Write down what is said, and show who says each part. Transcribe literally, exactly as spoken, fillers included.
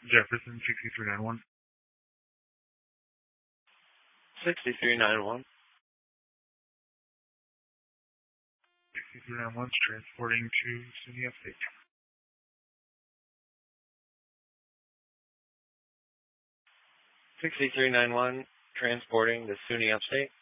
Speaker 1: Jefferson sixty-three ninety-one.
Speaker 2: sixty-three ninety-one.
Speaker 1: sixty-three ninety-one is transporting to SUNY Upstate.
Speaker 2: sixty-three ninety-one, transporting to SUNY Upstate.